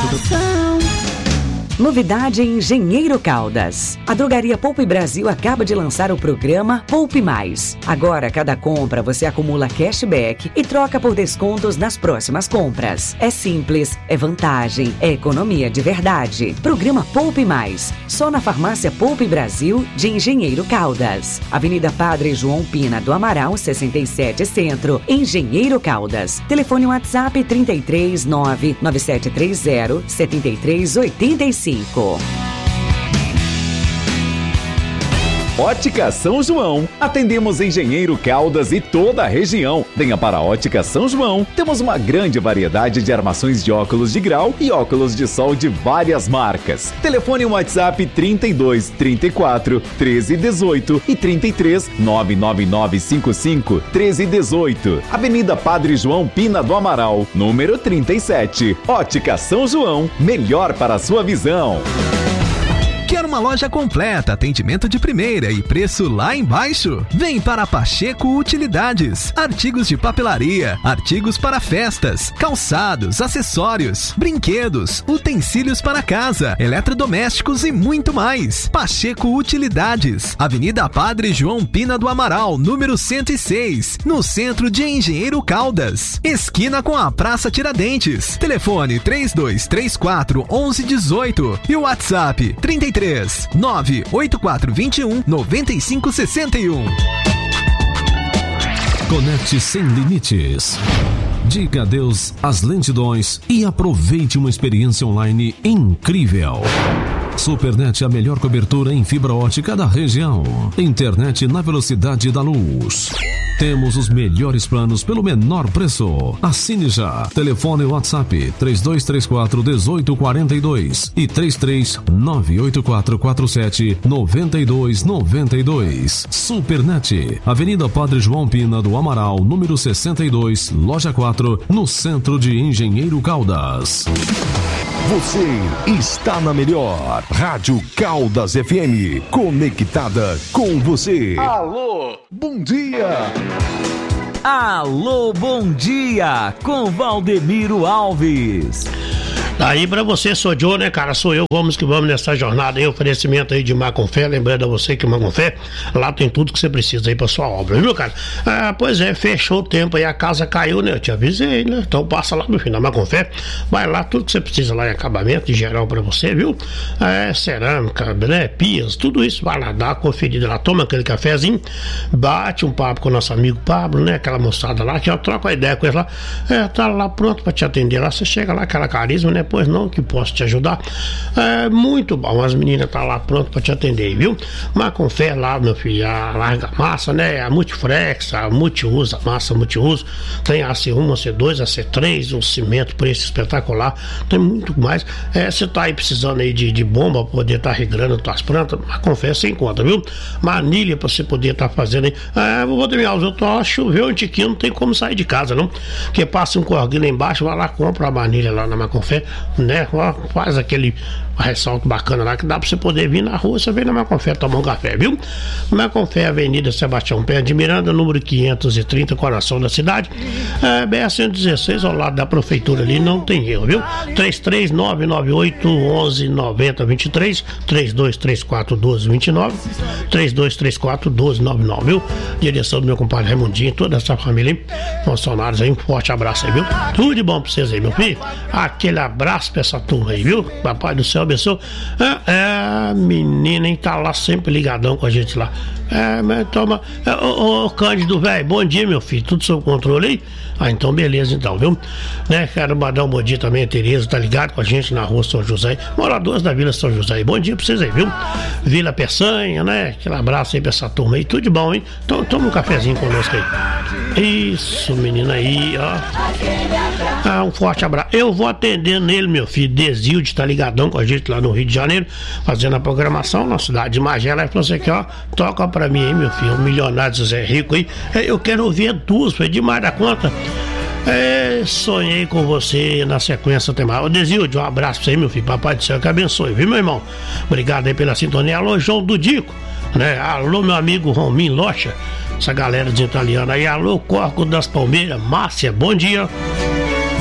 Novidade em Engenheiro Caldas. A Drogaria Poupe Brasil acaba de lançar o programa Poupe Mais. Agora, cada compra você acumula cashback e troca por descontos nas próximas compras. É simples, é vantagem, é economia de verdade. Programa Poupe Mais. Só na Farmácia Poupe Brasil de Engenheiro Caldas. Avenida Padre João Pina do Amaral, 67 Centro, Engenheiro Caldas. Telefone WhatsApp 33 99730 7385. Ótica São João. Atendemos Engenheiro Caldas e toda a região. Venha para a Ótica São João. Temos uma grande variedade de armações de óculos de grau e óculos de sol de várias marcas. Telefone WhatsApp 32 34 13 18 e 33 99955 13 18. Avenida Padre João Pina do Amaral, número 37. Ótica São João. Melhor para a sua visão. Quer uma loja completa, atendimento de primeira e preço lá embaixo? Vem para Pacheco Utilidades. Artigos de papelaria, artigos para festas, calçados, acessórios, brinquedos, utensílios para casa, eletrodomésticos e muito mais. Pacheco Utilidades. Avenida Padre João Pina do Amaral, número 106, no centro de Engenheiro Caldas. Esquina com a Praça Tiradentes. Telefone 3234 1118 e o WhatsApp 33 98421 9561. Conecte sem limites. Diga adeus às lentidões e aproveite uma experiência online incrível. Supernet, a melhor cobertura em fibra ótica da região. Internet na velocidade da luz. Temos os melhores planos pelo menor preço. Assine já. Telefone WhatsApp 3234 1842 e 3398447 9292. Supernet, Avenida Padre João Pina do Amaral, número 62, loja 4, no centro de Engenheiro Caldas. Você está na melhor Rádio Caldas FM, conectada com você. Alô, bom dia. Alô, bom dia, com Valdemiro Alves. Aí pra você, sou Joe, né, cara? Sou eu, vamos que vamos nessa jornada aí, oferecimento aí de Maconfé, lembrando a você que Maconfé, lá tem tudo que você precisa aí pra sua obra, viu, cara? Ah, pois é, fechou o tempo aí, a casa caiu, né? Eu te avisei, né? Então passa lá no final, Maconfé, vai lá, tudo que você precisa lá em acabamento, em geral pra você, viu? É, cerâmica, né, pias, tudo isso, vai lá, dá uma conferida lá, toma aquele cafezinho, bate um papo com o nosso amigo Pablo, né? Aquela moçada lá, que eu troco a ideia com eles lá, tá lá pronto pra te atender lá, você chega lá, aquela carisma, né? Pois não, que posso te ajudar. É muito bom, as meninas tá lá pronto pra te atender, viu? Maconfé lá, meu filho, a larga massa, né? A Multiflex, a multiuso, a massa multiuso, tem a C1, a C2, a C3, um cimento, preço espetacular, tem muito mais. Você tá aí precisando aí de bomba pra poder tá regrando tuas plantas, Maconfé sem conta, viu? Manilha pra você poder tá fazendo aí. Vou terminar, eu tô, choveu um tiquinho, não tem como sair de casa, não? Porque passa um corguinho lá embaixo, vai lá, compra a manilha lá na Maconfé, né? Faz aquele ressalto bacana lá que dá pra você poder vir na rua, você vem na Maconfé tomar um café, viu? Maconfé, Avenida Sebastião Pé de Miranda, número 530, coração da cidade, BR-116, ao lado da prefeitura ali, não tem erro, viu? 33998119023, 32341229, 32341299, viu? Direção do meu compadre Raimundinho, toda essa família, hein? Funcionários aí, um forte abraço aí, viu? Tudo de bom pra vocês aí, meu filho. Aquele abraço pra essa turma aí, viu? Papai do céu abençoe. Menina, hein? Tá lá sempre ligadão com a gente lá. Mas toma. Ô, Cândido, velho, bom dia, meu filho. Tudo sob controle aí? Então beleza, então, viu? Né? Quero mandar um bom dia também a Tereza, tá ligado com a gente na rua São José, moradores da Vila São José. Bom dia pra vocês aí, viu? Vila Peçanha, né? Aquele abraço aí pra essa turma aí, tudo de bom, hein? Então toma um cafezinho conosco aí. Isso, menina aí, ó. Um forte abraço. Eu vou atender nele, meu filho, Desilde, tá ligadão com a gente lá no Rio de Janeiro, fazendo a programação na cidade de Magela. Aí falou assim aqui, ó, toca pra mim aí, meu filho, o milionário José Rico aí. Eu quero ouvir duas, foi demais da conta. Sonhei com você na sequência tem mais. Ô Desilde, um abraço pra você, meu filho. Papai do céu que abençoe, viu, meu irmão? Obrigado aí pela sintonia. Alô, João Dudico, né? Alô, meu amigo Rominho Locha, essa galera de italiano aí. Alô, Corco das Palmeiras, Márcia, bom dia.